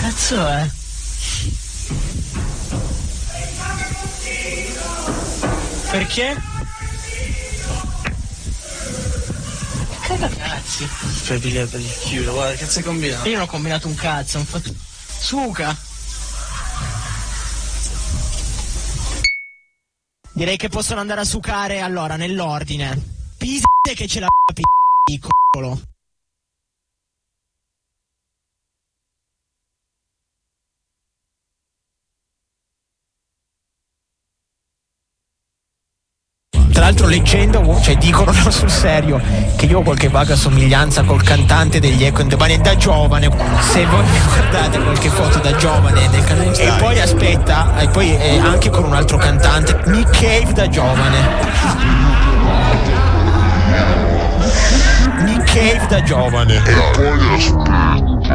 Cazzo è? Perché? Cazzi. Per chiudo, guarda, che cazzo hai combinato? Io non ho combinato un cazzo, ho fatto. Suca. Direi che possono andare a sucare allora nell'ordine. Piste che ce l'ha piccolo. Tra l'altro leggendo, cioè dicono no, sul serio che io ho qualche vaga somiglianza col cantante degli Echo and the Bunny da giovane, se voi guardate qualche foto da giovane del cantante. E poi aspetta, e poi anche con un altro cantante, Nick Cave da giovane. Nick Cave da giovane. E poi aspetta.